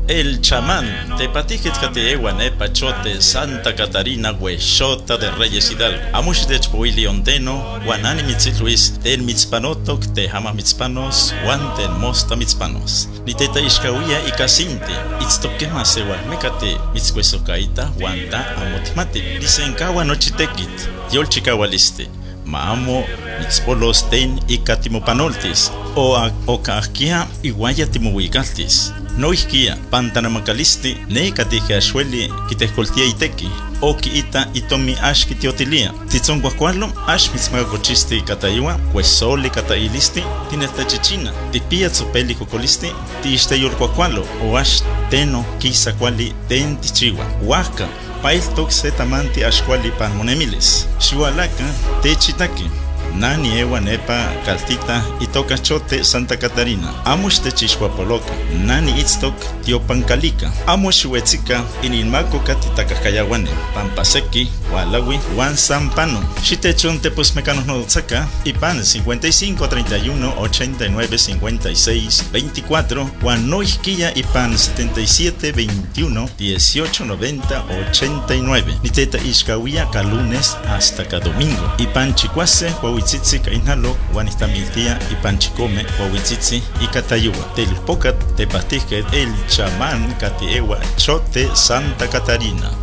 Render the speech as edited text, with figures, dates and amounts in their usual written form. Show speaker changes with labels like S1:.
S1: El chamán, tepatijet kateewan epachote Santa Catarina huexota de Reyes Hidalgo. Amush de chpoili ondeno, guanani mitzitluis, ten mitzpanotok, te hama mitzpanos, guan ten mosta mitzpanos. Ni teta ishkawia y casinte, itztokema sewal mecate, mitzcuesocaita, guanta amotimati. Disenkawa nochitekit, yol chikawaliste. Maamo mitzpolos ten y katimopanoltis, o kahkia iguaya timohuigaltis. No isquia, pantanamacalisti, ne catija shueli, kitescoltia iteki, o kiita itomi ash kitiotilia. Titzon guacualo, ash mitzmagacochisti catayua, cuesoli catailisti, tinestachichina, tipia tzopeli cocolisti, tiisteyol guacualo, o ash teno kisa quali ten tichiwa. Huaca, pail toxetamanti ash quali panmonemilis. Shualaka, techitaki. Nani ewa nepa kaltita itoka chote Santa Catarina. Amush techishwapoloka. Nani itztok tiopancalica. Amush huetzika ininmako katitakajayawane. Pampaseki, walawi, wan sampano. Shitechon tepos mecanos nodotzaka. Ipan 55 31 89 56 24. Wan noisquilla ipan 77 21 18 90 89. Niteta ishkawia ka lunes hasta ka domingo. Ipan chicuase, Huahuitzitzi kainalo, Guanistamiltia y Panchicome, Huahuitzitzi y Catayua. Telpocat, Tepastizque, el chamán, Catiewa, Chote, Santa Catarina.